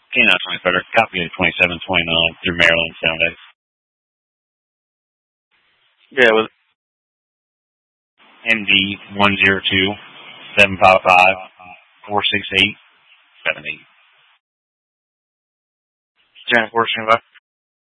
K9 Federal, copy of 2729 through Maryland, Sound X. Yeah, with MD 102-755-468-78. Janet 425.